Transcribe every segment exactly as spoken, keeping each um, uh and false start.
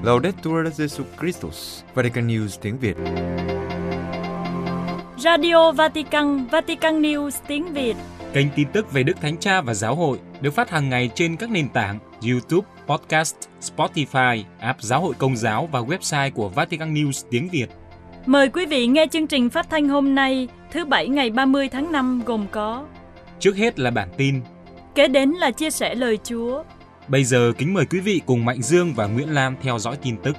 Laudetur Jesus Christus, Vatican News tiếng Việt. Radio Vatican, Vatican News tiếng Việt. Kênh tin tức về Đức Thánh Cha và Giáo hội được phát hàng ngày trên các nền tảng YouTube, Podcast, Spotify, app Giáo hội Công giáo và website của Vatican News tiếng Việt. Mời quý vị nghe chương trình phát thanh hôm nay, thứ Bảy ngày ba mươi tháng năm gồm có: Trước hết là bản tin, kế đến là chia sẻ lời Chúa. Bây giờ kính mời quý vị cùng Mạnh Dương và Nguyễn Lam theo dõi tin tức.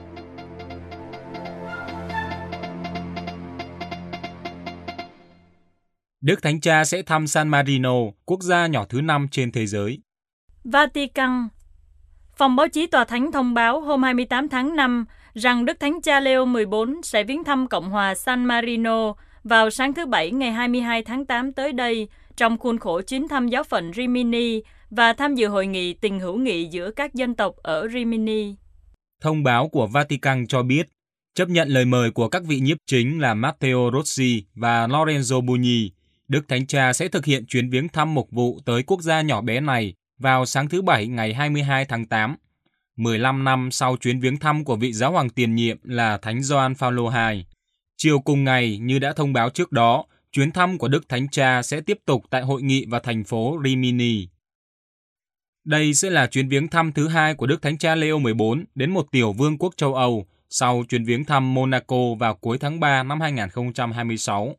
Đức Thánh Cha sẽ thăm San Marino, quốc gia nhỏ thứ năm trên thế giới. Vatican. Phòng báo chí Tòa Thánh thông báo hôm hai mươi tám tháng năm rằng Đức Thánh Cha Leo mười bốn sẽ viếng thăm Cộng hòa San Marino vào sáng thứ Bảy ngày hai mươi hai tháng tám tới đây trong khuôn khổ chuyến thăm giáo phận Rimini và tham dự hội nghị tình hữu nghị giữa các dân tộc ở Rimini. Thông báo của Vatican cho biết, chấp nhận lời mời của các vị nhiếp chính là Matteo Rossi và Lorenzo Bugni, Đức Thánh Cha sẽ thực hiện chuyến viếng thăm mục vụ tới quốc gia nhỏ bé này vào sáng thứ Bảy ngày hai mươi hai tháng tám, mười lăm năm sau chuyến viếng thăm của vị giáo hoàng tiền nhiệm là Thánh Gioan Phaolô đệ nhị. Chiều cùng ngày, như đã thông báo trước đó, chuyến thăm của Đức Thánh Cha sẽ tiếp tục tại hội nghị vào thành phố Rimini. Đây sẽ là chuyến viếng thăm thứ hai của Đức Thánh Cha Leo mười bốn đến một tiểu vương quốc châu Âu sau chuyến viếng thăm Monaco vào cuối tháng ba năm hai nghìn không trăm hai mươi sáu.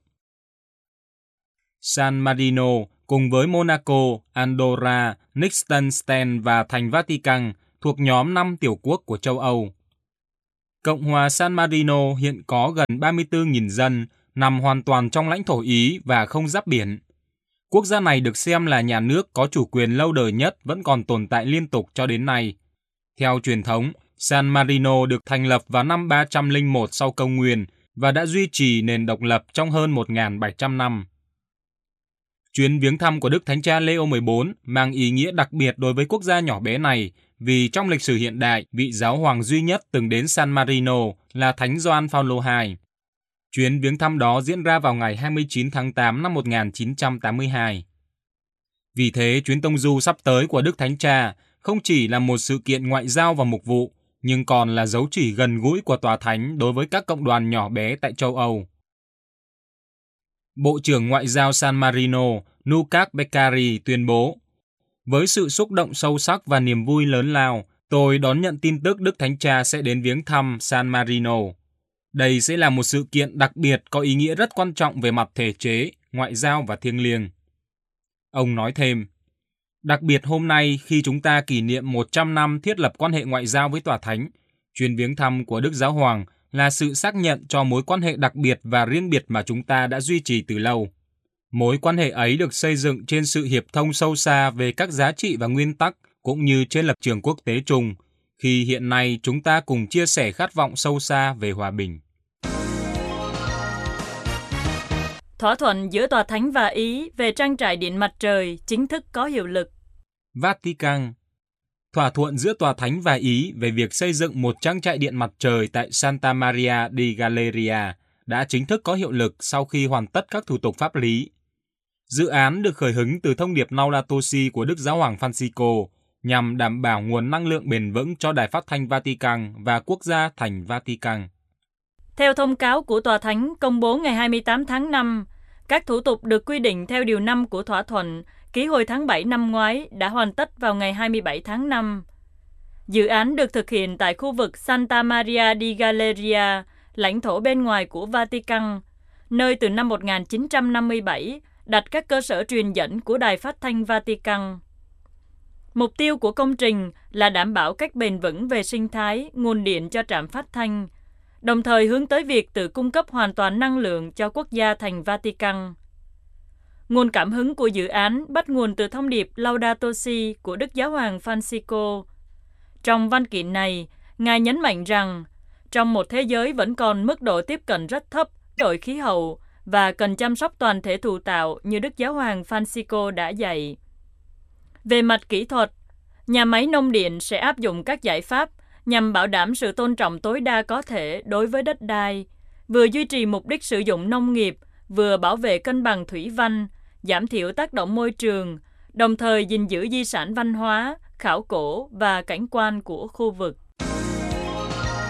San Marino cùng với Monaco, Andorra, Liechtenstein và thành Vatican thuộc nhóm năm tiểu quốc của châu Âu. Cộng hòa San Marino hiện có gần ba mươi tư nghìn dân, nằm hoàn toàn trong lãnh thổ Ý và không giáp biển. Quốc gia này được xem là nhà nước có chủ quyền lâu đời nhất vẫn còn tồn tại liên tục cho đến nay. Theo truyền thống, San Marino được thành lập vào năm ba trăm lẻ một sau công nguyên và đã duy trì nền độc lập trong hơn một nghìn bảy trăm năm. Chuyến viếng thăm của Đức Thánh Cha Leo mười bốn mang ý nghĩa đặc biệt đối với quốc gia nhỏ bé này vì trong lịch sử hiện đại, vị giáo hoàng duy nhất từng đến San Marino là Thánh Gioan Phaolô đệ nhị. Chuyến viếng thăm đó diễn ra vào ngày hai mươi chín tháng tám năm một nghìn chín trăm tám mươi hai. Vì thế, chuyến tông du sắp tới của Đức Thánh Cha không chỉ là một sự kiện ngoại giao và mục vụ, nhưng còn là dấu chỉ gần gũi của Tòa Thánh đối với các cộng đoàn nhỏ bé tại châu Âu. Bộ trưởng Ngoại giao San Marino, Nukas Beccari tuyên bố: với sự xúc động sâu sắc và niềm vui lớn lao, tôi đón nhận tin tức Đức Thánh Cha sẽ đến viếng thăm San Marino. Đây sẽ là một sự kiện đặc biệt có ý nghĩa rất quan trọng về mặt thể chế, ngoại giao và thiêng liêng. Ông nói thêm, đặc biệt hôm nay khi chúng ta kỷ niệm một trăm năm thiết lập quan hệ ngoại giao với Tòa Thánh, chuyến viếng thăm của Đức Giáo Hoàng là sự xác nhận cho mối quan hệ đặc biệt và riêng biệt mà chúng ta đã duy trì từ lâu. Mối quan hệ ấy được xây dựng trên sự hiệp thông sâu xa về các giá trị và nguyên tắc cũng như trên lập trường quốc tế chung, khi hiện nay chúng ta cùng chia sẻ khát vọng sâu xa về hòa bình. Thỏa thuận giữa Tòa Thánh và Ý về trang trại điện mặt trời chính thức có hiệu lực. Vatican. Thỏa thuận giữa Tòa Thánh và Ý về việc xây dựng một trang trại điện mặt trời tại Santa Maria di Galleria đã chính thức có hiệu lực sau khi hoàn tất các thủ tục pháp lý. Dự án được khởi hứng từ thông điệp Laudato Si của Đức Giáo hoàng Francisco nhằm đảm bảo nguồn năng lượng bền vững cho Đài Phát thanh Vatican và quốc gia thành Vatican. Theo thông cáo của Tòa Thánh công bố ngày hai mươi tám tháng năm, các thủ tục được quy định theo điều năm của thỏa thuận ký hồi tháng bảy năm ngoái đã hoàn tất vào ngày hai mươi bảy tháng năm. Dự án được thực hiện tại khu vực Santa Maria di Galleria, lãnh thổ bên ngoài của Vatican, nơi từ năm một nghìn chín trăm năm mươi bảy đặt các cơ sở truyền dẫn của Đài Phát thanh Vatican. Mục tiêu của công trình là đảm bảo cách bền vững về sinh thái, nguồn điện cho trạm phát thanh, đồng thời hướng tới việc tự cung cấp hoàn toàn năng lượng cho quốc gia thành Vatican. Nguồn cảm hứng của dự án bắt nguồn từ thông điệp Laudato Si của Đức Giáo hoàng Francisco. Trong văn kiện này, Ngài nhấn mạnh rằng, trong một thế giới vẫn còn mức độ tiếp cận rất thấp đổi khí hậu và cần chăm sóc toàn thể thụ tạo như Đức Giáo hoàng Francisco đã dạy. Về mặt kỹ thuật, nhà máy nông điện sẽ áp dụng các giải pháp nhằm bảo đảm sự tôn trọng tối đa có thể đối với đất đai, vừa duy trì mục đích sử dụng nông nghiệp, vừa bảo vệ cân bằng thủy văn, giảm thiểu tác động môi trường, đồng thời gìn giữ di sản văn hóa, khảo cổ và cảnh quan của khu vực.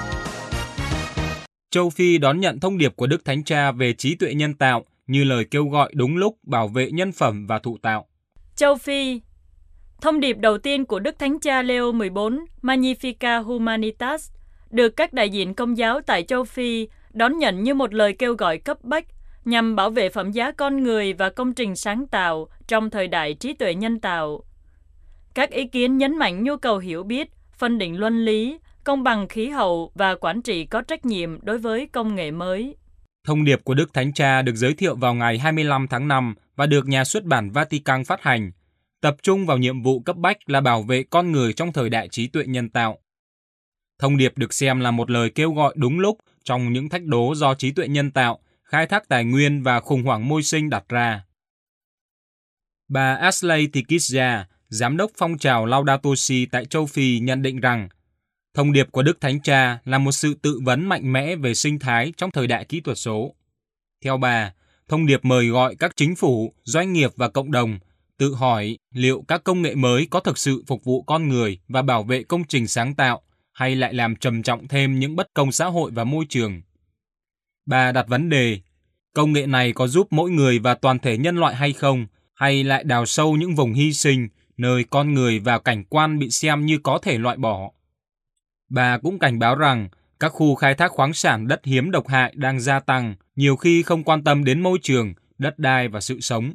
châu Phi đón nhận thông điệp của Đức Thánh Cha về trí tuệ nhân tạo như lời kêu gọi đúng lúc bảo vệ nhân phẩm và thụ tạo. Châu Phi. Thông điệp đầu tiên của Đức Thánh Cha Leo mười bốn, Magnificat Humanitas, được các đại diện Công giáo tại châu Phi đón nhận như một lời kêu gọi cấp bách nhằm bảo vệ phẩm giá con người và công trình sáng tạo trong thời đại trí tuệ nhân tạo. Các ý kiến nhấn mạnh nhu cầu hiểu biết, phân định luân lý, công bằng khí hậu và quản trị có trách nhiệm đối với công nghệ mới. Thông điệp của Đức Thánh Cha được giới thiệu vào ngày hai mươi lăm tháng năm và được Nhà xuất bản Vatican phát hành, tập trung vào nhiệm vụ cấp bách là bảo vệ con người trong thời đại trí tuệ nhân tạo. Thông điệp được xem là một lời kêu gọi đúng lúc trong những thách đố do trí tuệ nhân tạo, khai thác tài nguyên và khủng hoảng môi sinh đặt ra. Bà Ashley Tikizia, giám đốc phong trào Laudato Si tại châu Phi nhận định rằng, thông điệp của Đức Thánh Cha là một sự tự vấn mạnh mẽ về sinh thái trong thời đại kỹ thuật số. Theo bà, thông điệp mời gọi các chính phủ, doanh nghiệp và cộng đồng tự hỏi liệu các công nghệ mới có thực sự phục vụ con người và bảo vệ công trình sáng tạo hay lại làm trầm trọng thêm những bất công xã hội và môi trường. Bà đặt vấn đề, công nghệ này có giúp mỗi người và toàn thể nhân loại hay không, hay lại đào sâu những vùng hy sinh, nơi con người và cảnh quan bị xem như có thể loại bỏ. Bà cũng cảnh báo rằng các khu khai thác khoáng sản đất hiếm độc hại đang gia tăng, nhiều khi không quan tâm đến môi trường, đất đai và sự sống.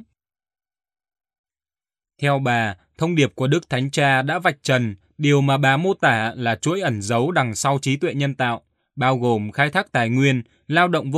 Theo bà, thông điệp của Đức Thánh Cha đã vạch trần điều mà bà mô tả là chuỗi ẩn giấu đằng sau trí tuệ nhân tạo, bao gồm khai thác tài nguyên, lao động vô